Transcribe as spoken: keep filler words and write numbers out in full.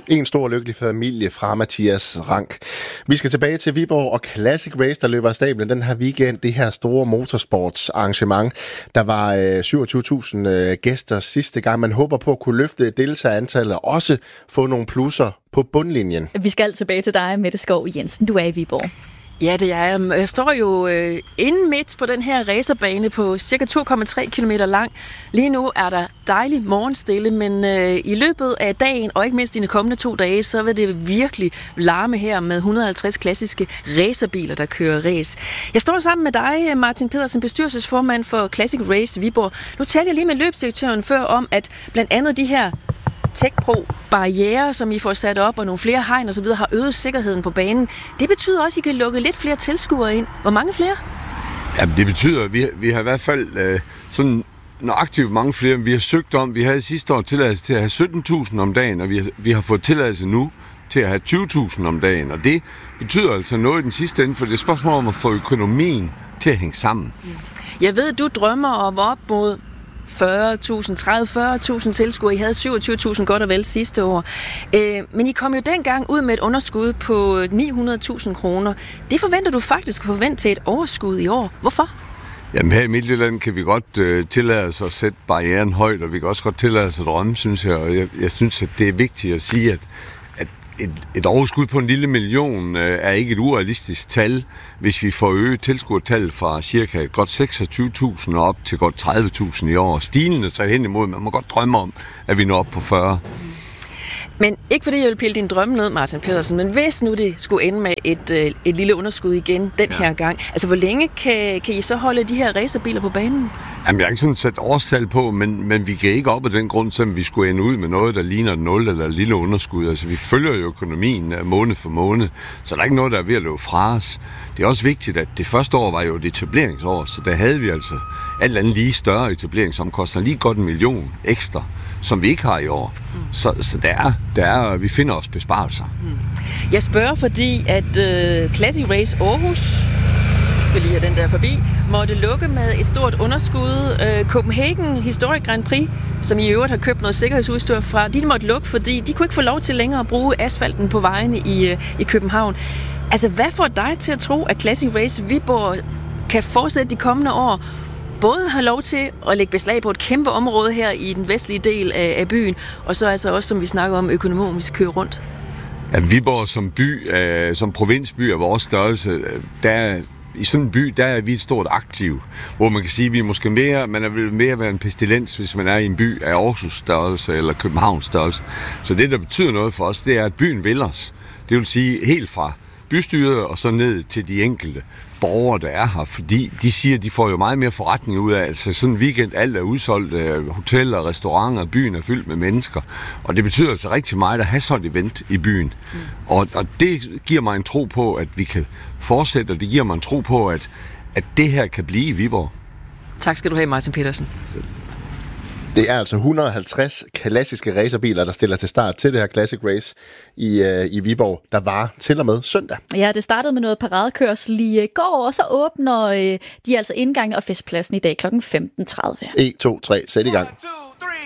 En stor lykkelig familie fra Mathias Rank. Vi skal tilbage til Viborg og Classic Race, der løber af stablen den her weekend. Det her store motorsportsarrangement. Der var øh, syvogtyve tusind øh, gæster sidste gang. Man håber på at kunne løfte deltagerantallet og også få nogle plusser på bundlinjen. Vi skal tilbage til dig, Mette Skov Jensen. Du er i Viborg. Ja, det er jeg. Jeg står jo øh, inde midt på den her racerbane på cirka to komma tre kilometer lang. Lige nu er der dejlig morgenstille, men øh, i løbet af dagen, og ikke mindst de kommende to dage, så vil det virkelig larme her med et hundrede og halvtreds klassiske racerbiler, der kører race. Jeg står sammen med dig, Martin Pedersen, bestyrelsesformand for Classic Race Viborg. Nu talte jeg lige med løbsdirektøren før om, at blandt andet de her TechPro-barrierer, som I får sat op, og nogle flere hegn og så videre, har øget sikkerheden på banen. Det betyder også, at I kan lukke lidt flere tilskuere ind. Hvor mange flere? Jamen, det betyder, at vi, vi har i hvert fald øh, sådan nøjagtigt mange flere, end vi har søgt om. Vi havde sidste år tilladelse til at have sytten tusind om dagen, og vi har, vi har fået tilladelse nu til at have tyve tusind om dagen. Og det betyder altså noget i den sidste ende, for det er et spørgsmål om at få økonomien til at hænge sammen. Jeg ved, du drømmer om op mod fyrre tusind, tredive til fyrre tusind tilskuere. I havde syvogtyve tusind godt og vel sidste år. Øh, men I kom jo dengang ud med et underskud på ni hundrede tusind kroner. Det forventer du faktisk at forvente til et overskud i år. Hvorfor? Jamen her i Midtjylland kan vi godt øh, tillade os at sætte barrieren højt, og vi kan også godt tillade os at drømme, synes jeg. Og jeg, jeg synes, at det er vigtigt at sige, at Et, et overskud på en lille million øh, er ikke et urealistisk tal, hvis vi får øget tilskuertallet fra cirka godt seksogtyve tusind op til godt tredive tusind i år. Stigende sig hen imod, man må godt drømme om, at vi når op på fyrre. Men ikke fordi jeg vil pille din drømme ned, Martin Pedersen, men hvis nu det skulle ende med et, øh, et lille underskud igen den ja. her gang, altså hvor længe kan, kan I så holde de her racerbiler på banen? Jamen, jeg har ikke sådan sat årstal på, men, men vi kan ikke op af den grund, som vi skulle ende ud med noget, der ligner et nul eller et lille underskud. Altså, vi følger jo økonomien måned for måned, så der er ikke noget, der er ved at løbe fra os. Det er også vigtigt, at det første år var jo et etableringsår, så der havde vi altså alt andet lige større etableringsomkostninger, lige godt en million ekstra, som vi ikke har i år. Mm. Så, så der er, der er, vi finder os besparelser. Mm. Jeg spørger, fordi at uh, Classic Race Aarhus, skal lige have den der forbi, måtte lukke med et stort underskud. Uh, Copenhagen Historic Grand Prix, som i øvrigt har købt noget sikkerhedsudstyr fra, de måtte lukke, fordi de kunne ikke få lov til længere at bruge asfalten på vejene i, uh, i København. Altså, hvad får dig til at tro, at Classic Race Viborg kan fortsætte de kommende år, både have lov til at lægge beslag på et kæmpe område her i den vestlige del af, af byen, og så altså også, som vi snakker om, økonomisk køre rundt? Ja, Viborg som by, øh, som provinsby af vores størrelse, der i sådan en by, der er vi et stort aktiv, hvor man kan sige, at vi er måske mere, man er vel mere være en pestilens, hvis man er i en by af Aarhus størrelse eller Københavns størrelse. Så det, der betyder noget for os, det er, at byen vil os. Det vil sige helt fra bystyret og så ned til de enkelte borgere, der er her, fordi de siger, at de får jo meget mere forretning ud af, altså sådan en weekend, alt er udsolgt, hoteller, restauranter, byen er fyldt med mennesker, og det betyder altså rigtig meget at have sådan et event i byen. Mm. Og, og det giver mig en tro på, at vi kan fortsætte, og det giver mig en tro på, at, at det her kan blive i Viborg. Tak skal du have, Martin Pedersen. Det er altså et hundrede og halvtreds klassiske racerbiler, der stiller til start til det her Classic Race i, øh, i Viborg, der var til og med søndag. Ja, det startede med noget paradekørsel i går, og så åbner øh, de altså indgangen og festpladsen i dag klokken femten tredive. en, to, tre, sæt i gang.